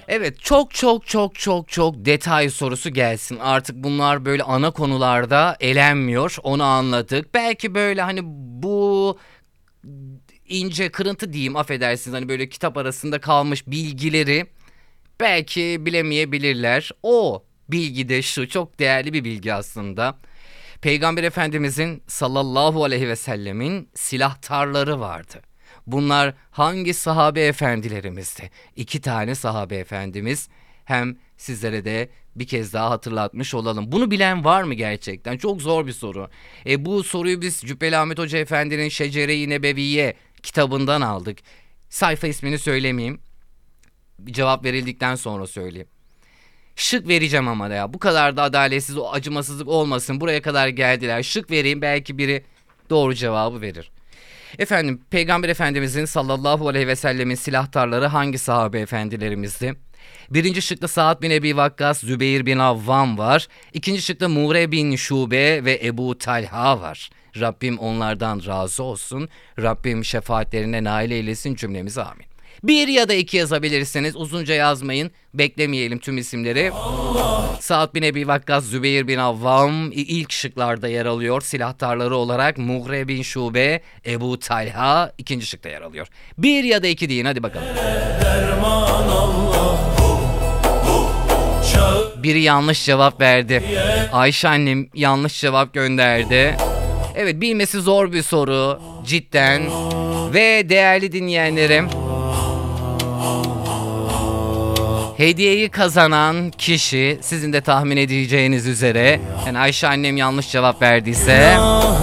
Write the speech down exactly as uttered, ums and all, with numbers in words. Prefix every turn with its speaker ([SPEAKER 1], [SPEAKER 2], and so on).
[SPEAKER 1] Evet, çok çok çok çok çok detay sorusu gelsin. Artık bunlar böyle ana konularda elenmiyor. Onu anladık. Belki böyle hani bu ince kırıntı diyeyim, affedersiniz, hani böyle kitap arasında kalmış bilgileri belki bilemeyebilirler. O bilgi de şu, çok değerli bir bilgi aslında. Peygamber Efendimizin sallallahu aleyhi ve sellemin silahtarları vardı. Bunlar hangi sahabe efendilerimizdi? İki tane sahabe efendimiz. Hem sizlere de bir kez daha hatırlatmış olalım. Bunu bilen var mı gerçekten? Çok zor bir soru. E, bu soruyu biz Cübbeli Ahmet Hoca Efendi'nin Şecere-i Nebeviye kitabından aldık. Sayfa ismini söylemeyeyim. Cevap verildikten sonra söyleyeyim. Şık vereceğim ama ya. Bu kadar da adaletsiz, o acımasızlık olmasın. Buraya kadar geldiler. Şık vereyim, belki biri doğru cevabı verir. Efendim, Peygamber Efendimizin sallallahu aleyhi ve sellemin silahtarları hangi sahabe efendilerimizdi? Birinci şıkta Sa'd bin Ebi Vakkas, Zübeyir bin Avvam var. İkinci şıkta Mure bin Şube ve Ebu Talha var. Rabbim onlardan razı olsun. Rabbim şefaatlerine nail eylesin cümlemize, amin. Bir ya da iki yazabilirsiniz. Uzunca yazmayın. Beklemeyelim tüm isimleri. Sa'd bin Ebi Vakkas, Zübeyir bin Avvam ilk şıklarda yer alıyor. Silahtarları olarak Mugre bin Şube, Ebu Talha ikinci şıkta yer alıyor. Bir ya da iki deyin, hadi bakalım. Biri yanlış cevap verdi. Ayşe annem yanlış cevap gönderdi. Evet, bilmesi zor bir soru cidden. Ve değerli dinleyenlerim, hediyeyi kazanan kişi sizin de tahmin edeceğiniz üzere, yani Ayşe annem yanlış cevap verdiyse